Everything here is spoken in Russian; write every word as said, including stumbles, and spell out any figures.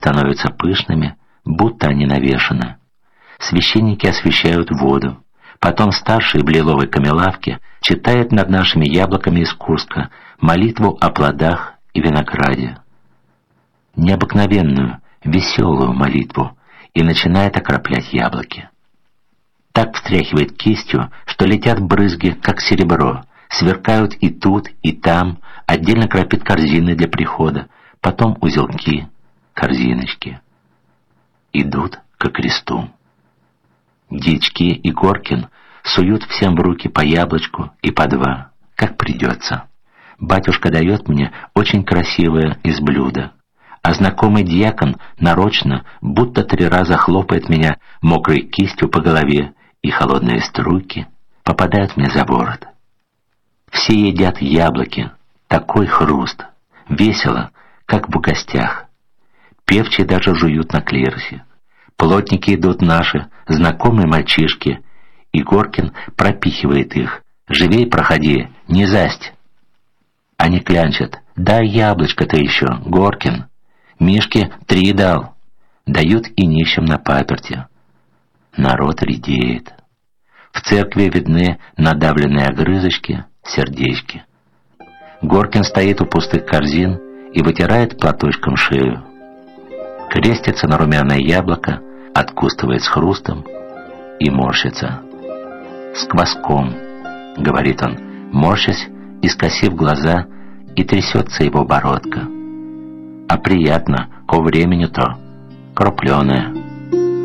становятся пышными, будто они навешаны. Священники освещают воду. Потом старший в лиловой камелавке читает над нашими яблоками из Курска молитву о плодах и винограде. Необыкновенную, веселую молитву, и начинает окроплять яблоки. Так встряхивает кистью, что летят брызги, как серебро, сверкают и тут, и там, отдельно кропит корзины для прихода, потом узелки, корзиночки. Идут ко кресту. Дьячки и Горкин суют всем в руки по яблочку и по два, как придется. Батюшка дает мне очень красивое из блюда, а знакомый дьякон нарочно, будто три раза хлопает меня мокрой кистью по голове, и холодные струйки попадают мне за ворот. Все едят яблоки, такой хруст, весело, как в гостях. Певчие даже жуют на клиросе. Плотники идут наши, знакомые мальчишки, и Горкин пропихивает их. «Живей проходи, не засть!» Они клянчат: «Дай яблочко-то еще, Горкин!» Мишке три дал. Дают и нищим на паперти. Народ редеет. В церкви видны надавленные огрызочки, сердечки. Горкин стоит у пустых корзин и вытирает платочком шею. Крестится на румяное яблоко, откусывает с хрустом и морщится. «С кваском», — говорит он, морщась и скосив глаза, и трясется его бородка. «А приятно, ко времени-то, крупленое».